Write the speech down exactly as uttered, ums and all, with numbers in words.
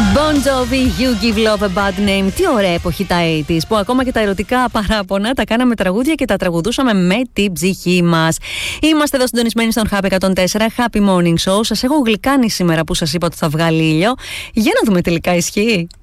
Bon Jovi, You Give Love a Bad Name. Τι ωραία εποχή τα ογδόντα, που ακόμα και τα ερωτικά παράπονα τα κάναμε τραγούδια και τα τραγουδούσαμε με την ψυχή μας. Είμαστε εδώ συντονισμένοι στον Happy εκατόν τέσσερα, Happy Morning Show. Σας έχω γλυκάνει σήμερα που σας είπα ότι θα βγάλει ήλιο. Για να δούμε τελικά, ισχύει?